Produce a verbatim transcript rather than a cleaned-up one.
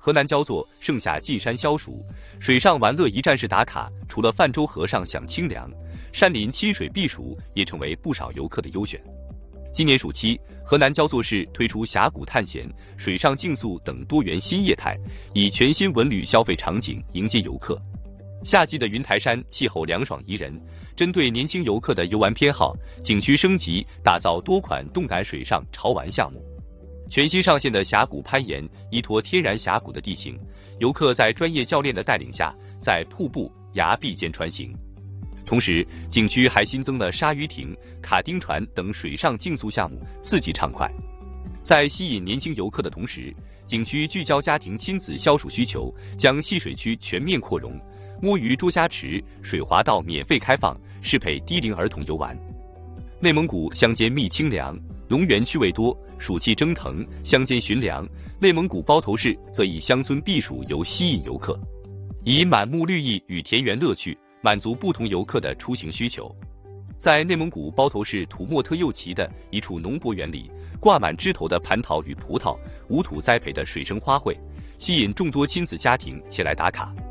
河南焦作盛夏进山消暑，水上玩乐一站式打卡，除了泛舟河上享清凉，山林亲水避暑也成为不少游客的优选。今年暑期，河南焦作市推出峡谷探险、水上竞速等多元新业态，以全新文旅消费场景迎接游客。夏季的云台山气候凉爽宜人，针对年轻游客的游玩偏好，景区升级打造多款动感水上潮玩项目。全新上线的峡谷攀岩依托天然峡谷的地形，游客在专业教练的带领下，在瀑布、崖壁间穿行。同时，景区还新增了鲨鱼艇、卡丁船等水上竞速项目，刺激畅快。在吸引年轻游客的同时，景区聚焦家庭亲子消暑需求，将戏水区全面扩容，摸鱼捉虾池、水滑道免费开放，适配低龄儿童游玩。内蒙古乡间觅清凉，农园趣味多，暑气蒸腾，乡间寻凉。内蒙古包头市则以乡村避暑游吸引游客，以满目绿意与田园乐趣满足不同游客的出行需求。在内蒙古包头市土默特右旗的一处农博园里，挂满枝头的蟠桃与葡萄，无土栽培的水生花卉，吸引众多亲子家庭前来打卡。